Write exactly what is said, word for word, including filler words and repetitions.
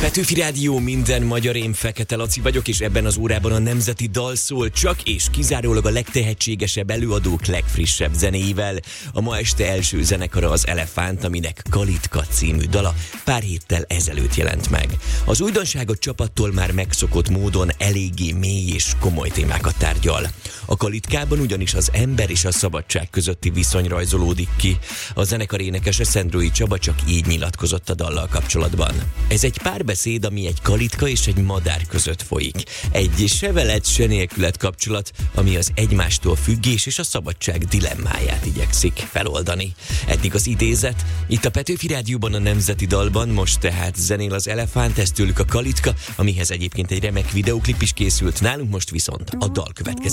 Petőfi Rádió, minden magyar, én Fekete Laci vagyok, és ebben az órában a nemzeti dal szól csak és kizárólag a legtehetségesebb előadók legfrissebb zenéivel. A ma este első zenekara az Elefánt, aminek Kalitka című dala pár héttel ezelőtt jelent meg. Az újdonság a csapattól már megszokott módon eléggé mély és komoly témákat tárgyal. A Kalitkában ugyanis az ember és a szabadság közötti viszony rajzolódik ki. A zenekar énekese Szendrói Csaba csak így nyilatkozott a dallal kapcsolatban. Ez egy párbeszéd, ami egy kalitka és egy madár között folyik. Egy se veled, se nélkület kapcsolat, ami az egymástól függés és a szabadság dilemmáját igyekszik feloldani. Eddig az idézet. Itt a Petőfi Rádióban a nemzeti dalban, most tehát zenél az Elefánt, ez tőlük a Kalitka, amihez egyébként egy remek videóklip is készült, nálunk most viszont a dal következik.